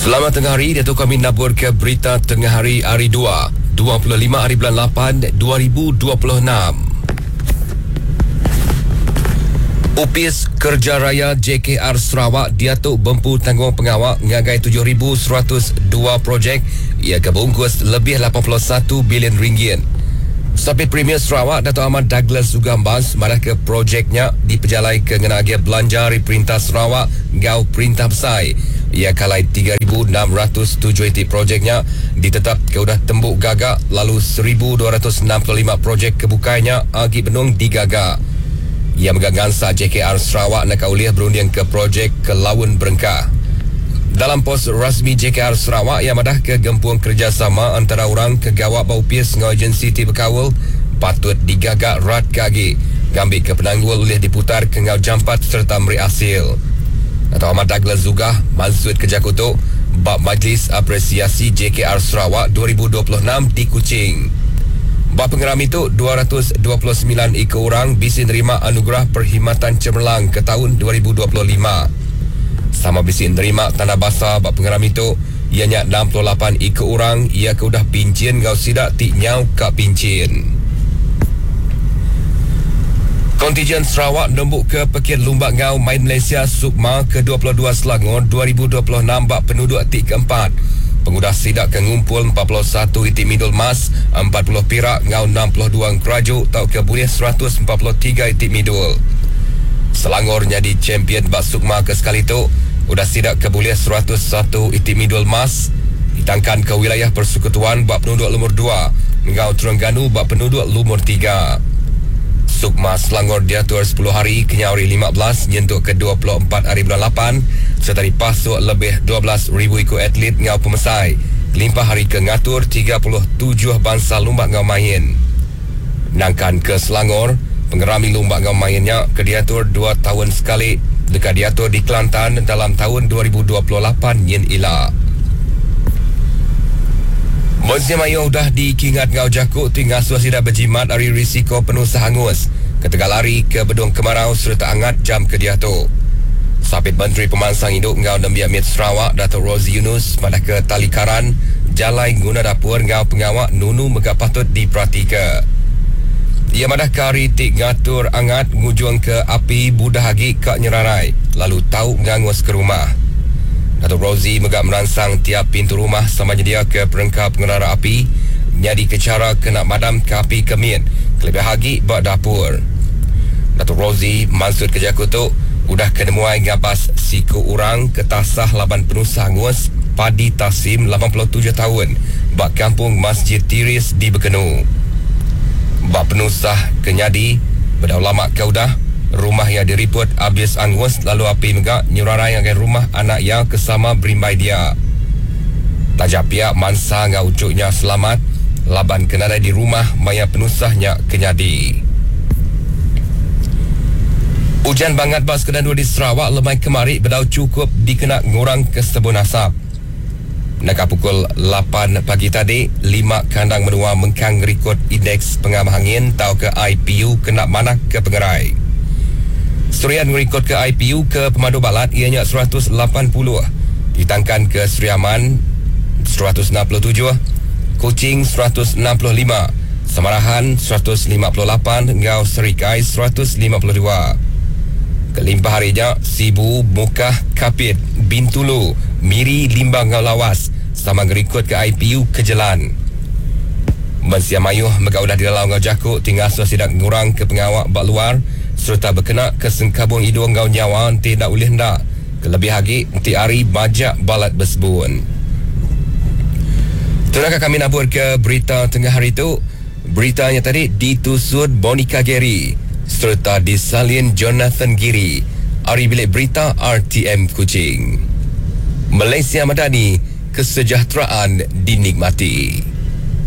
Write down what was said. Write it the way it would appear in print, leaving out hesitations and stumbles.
Selamat tengah hari, Datuk kami nabur ke berita tengah hari 25 hari bulan 8 2026. Upis Kerja Raya JKR Sarawak Datuk Bempu Tanggung Pengawal ngagai 7,102 projek ia kebungkus lebih 81 bilion ringgit. Sabit Premier Sarawak Datuk Ahmad Douglas Sugambas marah ke projeknya diperjalai ke ngenagia belanja di Perintah Sarawak ngau Perintah Besai. Ia kalai 3,607 projeknya ditetap ke udah tembuk gagak, lalu 1,265 projek kebukainya agi benung digagak. Ia megangansa JKR Sarawak nak uliah berunding ke projek ke Lawan Berengkah. Dalam pos rasmi JKR Sarawak yang madah ke gempuang kerjasama antara orang kegawat baupis dengan agensi tiba kawal patut digagak rat kagi gambik ke penanggul uliah diputar ke ngau jampat serta meri hasil. Datuk Ahmad Douglas Zugah maksud kerja kutuk bab Majlis Apresiasi JKR Sarawak 2026 di Kuching. Bab pengeram itu 229 ekor orang bisa nerima anugerah perkhidmatan cemerlang ke tahun 2025. Sama bisa nerima tanda basah bab pengeram itu ianya 68 ekor orang ia ke udah pincin ngau sidak tik nyau kak pincin. Kontijen Sarawak nombok ke Pekit Lumbak Ngau Main Malaysia Sukma ke-22 Selangor 2026 bak penduduk tik keempat. Pengudah sidak ke ngumpul 41 itik midul mas, 40 Perak ngau 62 Kerajuk tau ke boleh 143 itik midul. Selangor jadi champion bak Sukma ke sekali tu, udah sidak ke boleh 101 itik midul mas. Ditangkan ke wilayah persekutuan bak penduduk lumur 2, ngau Terengganu bak penduduk lumur 3. Sukma Selangor diatur 10 hari ke hari 15 nyentuk ke 24 hari bulan 8 serta dipasuk lebih 12,000 ikut atlet ngau pemesai. Limpah hari ke ngatur 37 bangsa lumbak ngau main. Nangkan ke Selangor, pengerami lumbak ngau mainnya ke diatur 2 tahun sekali dekat diatur di Kelantan dalam tahun 2028 yen ila. Museum Ayu dah dikingat ngau jakuk tinggal suasida berjimat hari risiko penuh sehangus. Ketegal lari ke Bedung Kemarau serta angat jam ke diatur. Sabit Menteri Pemansang Hidup ngau Nembiak Mit Sarawak Datuk Rozi Yunus pada ke Talikaran jalai guna dapur ngau pengawak nunu mega patut diperhatika. Ia madah kari tik ngatur angat ngujung ke api budahagi kak nyerarai lalu tau ngangus ke rumah. Datuk Rozi megak merangsang tiap pintu rumah sama jedia ke perengkap pengendara api jadi ke cara kena madam ke api kemien kelebih hagi bak dapur. Datuk Rozi maksud kerja kutuk udah kenemuai ngapas siku orang ketasah laban penuh sangus Padi Tasim 87 tahun bak kampung Masjid Tiris di Bekenu. Bak penusah kenyadi berdaulamak kaudah rumah yang diriput habis angus lalu api megak nyurarai dengan rumah anak yang kesama berimbai dia. Tajak pihak mansa ngau ucuknya selamat laban kenada di rumah maya penusahnya kenyadi. Hujan bangat bas kedua di Sarawak lemai kemari berdau cukup dikena ngurang ke sebun asap. Nak pukul 8 pagi tadi, 5 kandang menua mengkang rekod indeks pengam angin tau ke IPU kena manak ke pengerai. Surian merekod ke IPU ke Pemandu Balat ianya 180, ditangkan ke Seri Aman 167, Kuching 165, Samarahan 158, ngau Serikai 152. Kelimpah harinya Sibu, Mukah, Kapit, Bintulu, Miri, Limbang ngau Lawas sama merekod ke IPU ke Jelan. Mensia Mayuh megaudah di dalam ngau jakuk tinggal suasidak ngurang ke pengawak bak luar serta berkena ke sengkabung hidung ngau nyawa tidak boleh hendak kelebih lagi nanti hari bajak balat bersebun. Terakhir kami nabur ke berita tengah hari itu. Beritanya tadi ditusud Monica Gary serta disalin Jonathan Giri. Hari bilik berita RTM Kuching. Malaysia Madani, kesejahteraan dinikmati.